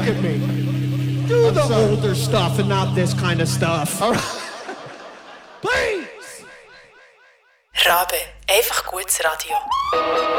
at me. Do the older stuff and not this kind of stuff. All right. Please. Rabe, einfach gutes Radio.